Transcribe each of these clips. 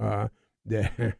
that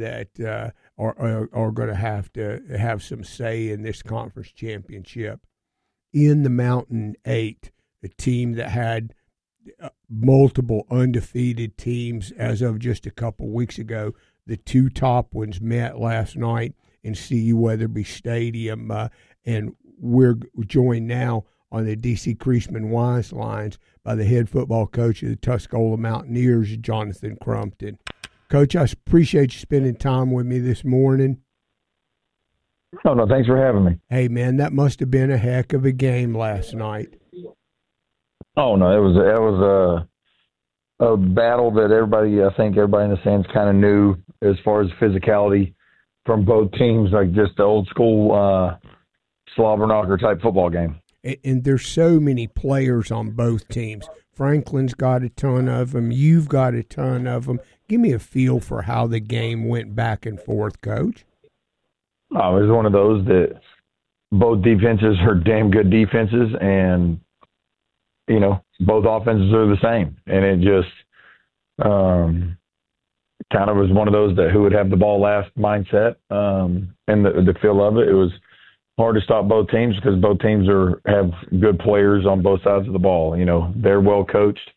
are going to have some say in this conference championship. In the Mountain 8, a team that had multiple undefeated teams as of just a couple weeks ago, the two top ones met last night in CU Weatherby Stadium, and we're joined now on the D.C. Creasman Wise lines by the head football coach of the Tuscola Mountaineers, Jonathan Crumpton. Coach, I appreciate you spending time with me this morning. Oh, no, thanks for having me. Hey, man, that must have been a heck of a game last night. Oh, no, it was a battle that I think everybody in the stands kind of knew as far as physicality from both teams, like just the old school slobber knocker type football game. And there's so many players on both teams. Franklin's got a ton of them. You've got a ton of them. Give me a feel for how the game went back and forth, Coach. Oh, it was one of those that both defenses are damn good defenses, and, you know, both offenses are the same. And it just kind of was one of those that who would have the ball last mindset, and the feel of it. It was hard to stop both teams because both teams have good players on both sides of the ball. You know, they're well coached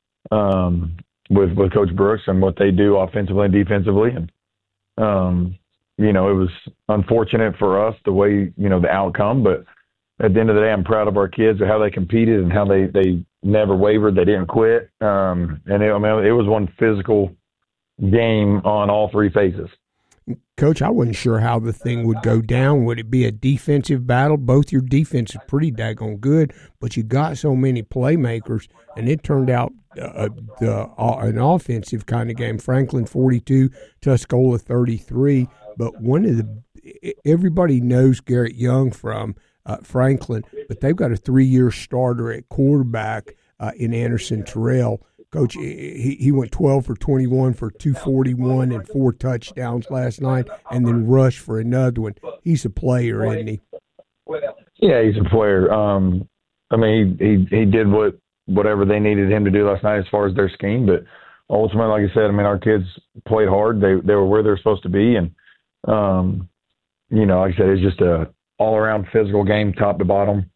with Coach Brooks and what they do offensively and defensively. And, you know, it was unfortunate for us the way, you know, the outcome. But at the end of the day, I'm proud of our kids and how they competed and how they never wavered. They didn't quit. And it was one physical game on all three phases. Coach, I wasn't sure how the thing would go down. Would it be a defensive battle? Both your defense is pretty daggone good, but you got so many playmakers, and it turned out an offensive kind of game. Franklin 42, Tuscola 33. But everybody knows Garrett Young from Franklin, but they've got a 3-year starter at quarterback in Anderson Terrell. Coach, he went 12 for 21 for 241 and 4 touchdowns last night, and then rushed for another one. He's a player, isn't he? Yeah, he's a player. I mean, he did whatever they needed him to do last night as far as their scheme. But ultimately, like I said, I mean, our kids played hard. They were where they're supposed to be, and you know, like I said, it's just a all-around physical game, top to bottom.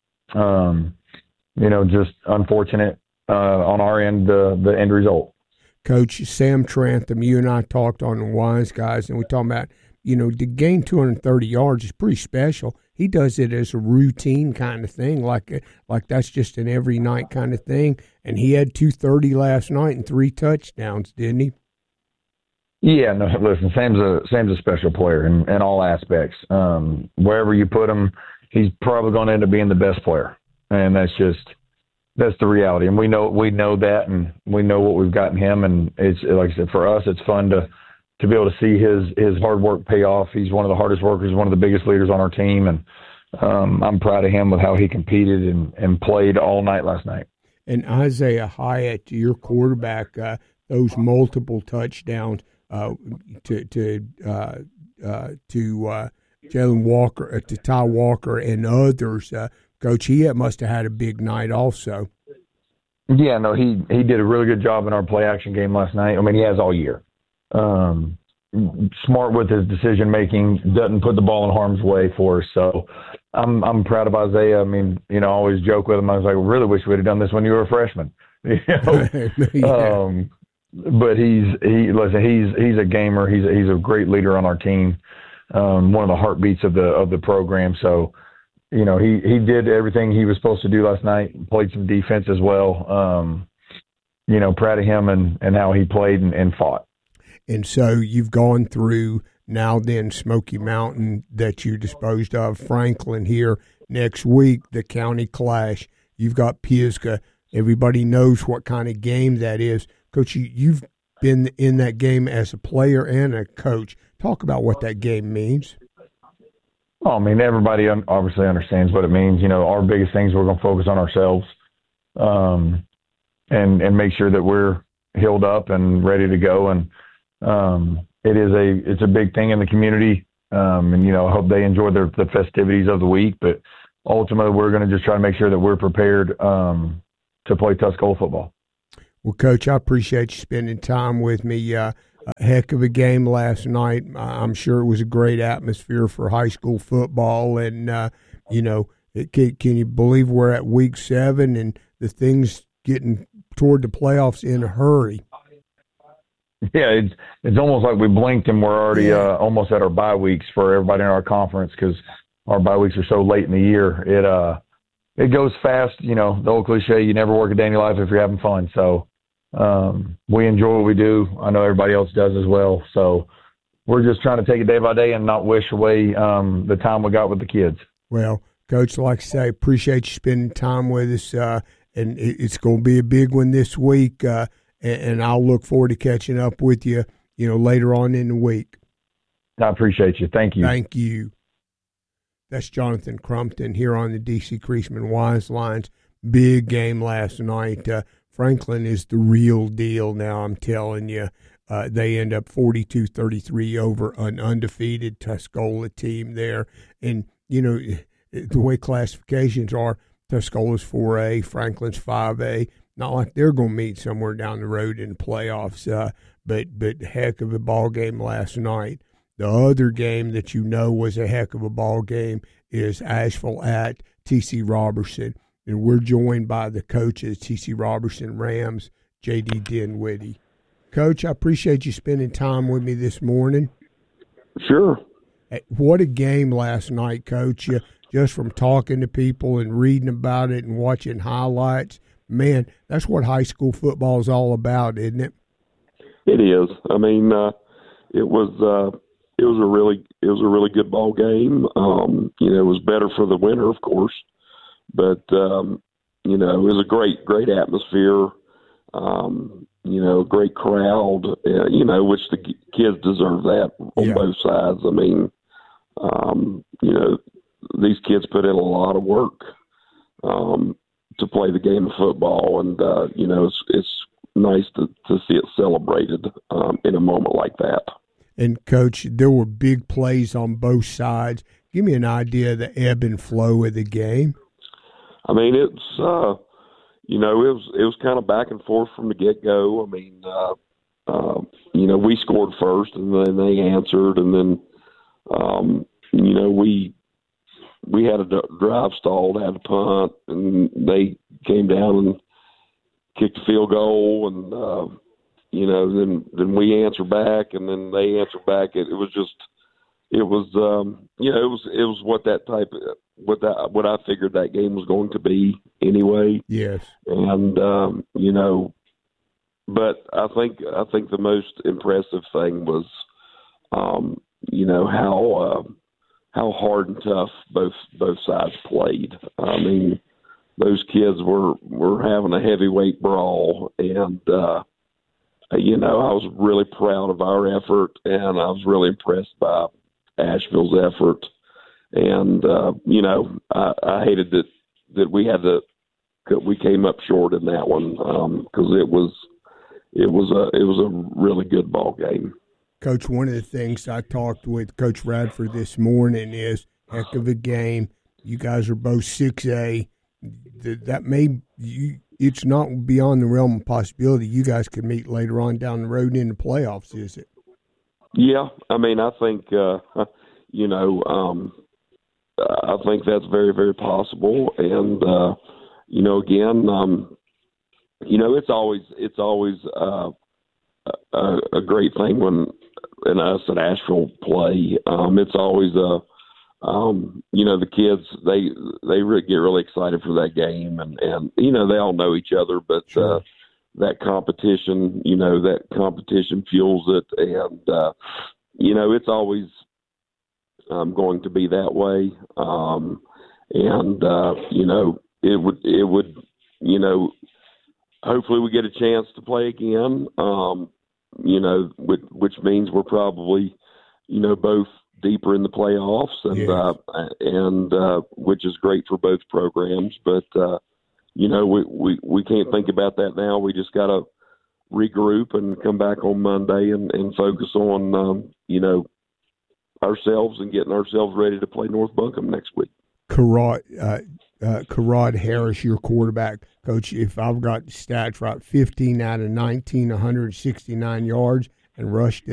You know, just unfortunate. On our end, the end result. Coach Sam Trantham, you and I talked on the Wise Guys, and we talked about, you know, to gain 230 yards is pretty special. He does it as a routine kind of thing, like that's just an every night kind of thing. And he had 230 last night and 3 touchdowns, didn't he? Yeah, no, listen, Sam's a special player in all aspects. Wherever you put him, he's probably going to end up being the best player, and that's the reality. And we know that, and we know what we've got in him. And it's like I said, for us, it's fun to be able to see his hard work pay off. He's one of the hardest workers, one of the biggest leaders on our team. And I'm proud of him with how he competed and played all night last night. And Isaiah Hyatt, your quarterback, those multiple touchdowns to Jalen Walker, to Ty Walker and others, Coach, he must have had a big night also. Yeah, no, he did a really good job in our play-action game last night. I mean, he has all year. Smart with his decision-making, doesn't put the ball in harm's way for us. So I'm proud of Isaiah. I mean, you know, I always joke with him. I was like, I really wish we'd have done this when you were a freshman. You know? Yeah. But he's a gamer. He's a great leader on our team. One of the heartbeats of the program. So, you know, he did everything he was supposed to do last night, played some defense as well. You know, proud of him and how he played and fought. And so you've gone through now then Smoky Mountain that you disposed of, Franklin here next week, the county clash. You've got Pisgah. Everybody knows what kind of game that is. Coach, you've been in that game as a player and a coach. Talk about what that game means. Well, I mean, everybody obviously understands what it means. You know, our biggest things, we're going to focus on ourselves and make sure that we're healed up and ready to go. And it's a big thing in the community. And, you know, I hope they enjoy the festivities of the week. But ultimately, we're going to just try to make sure that we're prepared to play Tuscola football. Well, Coach, I appreciate you spending time with me. a heck of a game last night. I'm sure it was a great atmosphere for high school football. And, can you believe we're at week 7 and the thing's getting toward the playoffs in a hurry? Yeah, it's almost like we blinked and we're already almost at our bye weeks for everybody in our conference because our bye weeks are so late in the year. It goes fast. The old cliche, you never work a day in your life if you're having fun. So we enjoy what we do. I know everybody else does as well. So we're just trying to take it day by day and not wish away the time we got with the kids. Well, Coach, like I say, appreciate you spending time with us. And it's going to be a big one this week. And I'll look forward to catching up with you, later on in the week. I appreciate you. Thank you. Thank you. That's Jonathan Crumpton here on the D.C. Creasman Wise Lines. Big game last night. Franklin is the real deal now, I'm telling you. They end up 42-33 over an undefeated Tuscola team there. And, the way classifications are, Tuscola's 4A, Franklin's 5A. Not like they're going to meet somewhere down the road in the playoffs, but heck of a ball game last night. The other game that was a heck of a ball game is Asheville at T.C. Robertson, and we're joined by the coach of T.C. Robertson Rams, J.D. Dinwiddie. Coach, I appreciate you spending time with me this morning. Sure. What a game last night, Coach. Just from talking to people and reading about it and watching highlights. Man, that's what high school football is all about, isn't it? It is. I mean, it was a really good ball game. It was better for the winner, of course, but it was a great atmosphere. Great crowd. Which the kids deserve that on both sides. I mean, these kids put in a lot of work. To play the game of football, and it's nice to see it celebrated in a moment like that. And Coach, there were big plays on both sides. Give me an idea of the ebb and flow of the game. I mean, it was kind of back and forth from the get go. I mean, we scored first, and then they answered, and then we had a drive stalled, had a punt, and they came down and kicked a field goal, and then we answered back, and then they answered back. It was what I figured that game was going to be anyway. Yes, and but I think the most impressive thing was how hard and tough both sides played. I mean, those kids were having a heavyweight brawl, and I was really proud of our effort, and I was really impressed by Asheville's effort. And I hated that we came up short in that one because it was a really good ball game. Coach, one of the things I talked with Coach Radford this morning is heck of a game. You guys are both 6A. It's not beyond the realm of possibility you guys could meet later on down the road in the playoffs, is it? Yeah, I mean, I think I think that's very, very possible. And it's always a great thing when us at Asheville play. It's always the kids they get really excited for that game, and they all know each other, but sure. That competition fuels it, and it's always going to be that way. It would hopefully we get a chance to play again. Which means we're probably, both deeper in the playoffs, and which is great for both programs. But we can't think about that now. We just got to regroup and come back on Monday and focus on ourselves and getting ourselves ready to play North Buncombe next week. Karad Harris, your quarterback, Coach, if I've got stats right, 15 out of 19, 169 yards, and rushed